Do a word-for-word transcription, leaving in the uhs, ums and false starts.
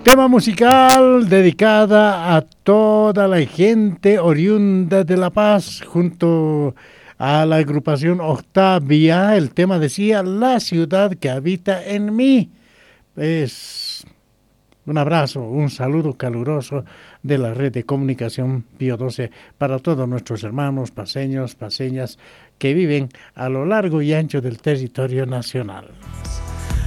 Tema musical dedicada a toda la gente oriunda de La Paz, junto a la agrupación Octavia. El tema decía La ciudad que habita en mí. Es un abrazo, un saludo caluroso de la red de comunicación Pío doce para todos nuestros hermanos paseños, paseñas que viven a lo largo y ancho del territorio nacional.